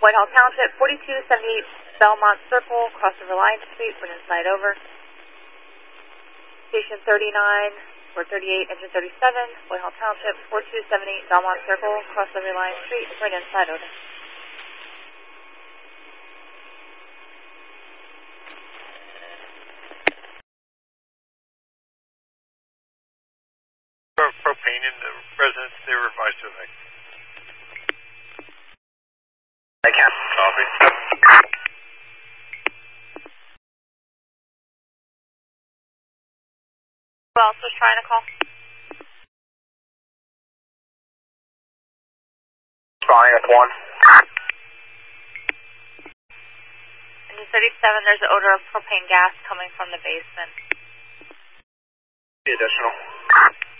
Whitehall Township, 4278 Belmont Circle, crossover Line Street, bring inside over. Station 39 or 38, engine 37, Whitehall Township, 4278 Belmont Circle, crossover Line Street, bring inside over. Propane in the residence, they were advised to evacuate. I can't. Copy. Who else was trying to call? Responding with 1. Engine 37, there's an odor of propane gas coming from the basement. The additional.